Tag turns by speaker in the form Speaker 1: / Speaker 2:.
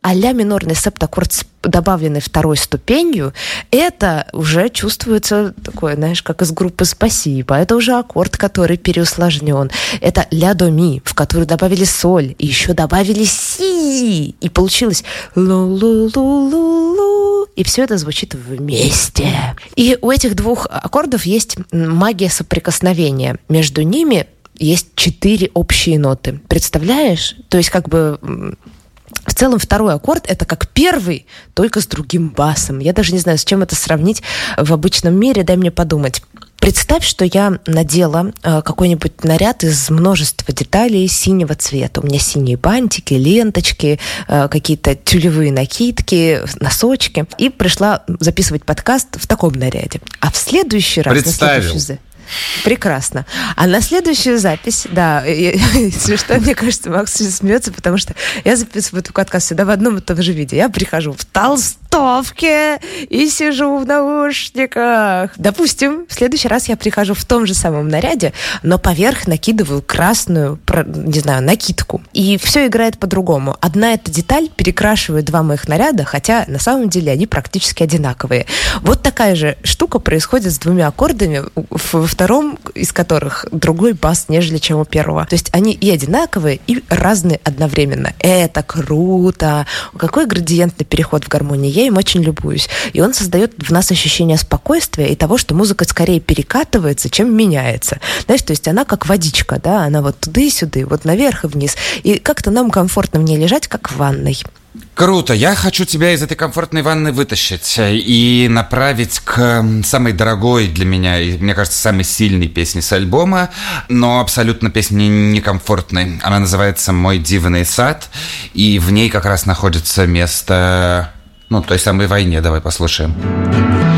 Speaker 1: А ля минорный септаккорд с добавленной второй ступенью, это уже чувствуется такое, знаешь, как из группы «Спасибо». Это уже аккорд, который переусложнен. Это ля-до-ми, в который добавили соль, и еще добавили си. И получилось лу-лу-лу-лу-лу. И все это звучит вместе. И у этих двух аккордов есть магия соприкосновения. Между ними есть 4 общие ноты. Представляешь? То есть как бы... В целом второй аккорд — это как первый, только с другим басом. Я даже не знаю, с чем это сравнить в обычном мире. Дай мне подумать. Представь, что я надела какой-нибудь наряд из множества деталей синего цвета. У меня синие бантики, ленточки, какие-то тюлевые накидки, носочки. И пришла записывать подкаст в таком наряде. А в следующий раз...
Speaker 2: Представил.
Speaker 1: Прекрасно. А на следующую запись, да, смешно, мне кажется, Макс сейчас смеется, потому что я записываю этот подкаст всегда в одном и том же виде. Я прихожу в толстовке и сижу в наушниках. Допустим, в следующий раз я прихожу в том же самом наряде, но поверх накидываю красную, не знаю, накидку. И все играет по-другому. Одна эта деталь перекрашивает два моих наряда, хотя на самом деле они практически одинаковые. Вот такая же штука происходит с двумя аккордами, во втором из которых другой бас, нежели чем у первого. То есть они и одинаковые, и разные одновременно. Это круто! Какой градиентный переход в гармонии. Я им очень любуюсь. И он создает в нас ощущение спокойствия и того, что музыка скорее перекатывается, чем меняется. Знаешь, то есть она как водичка, да, она вот туда и сюда, вот наверх и вниз. И как-то нам комфортно в ней лежать, как в ванной.
Speaker 2: Круто. Я хочу тебя из этой комфортной ванны вытащить и направить к самой дорогой для меня и, мне кажется, самой сильной песне с альбома, но абсолютно песне некомфортной. Она называется «Мой дивный сад», и в ней как раз находится место, той самой войне. Давай послушаем.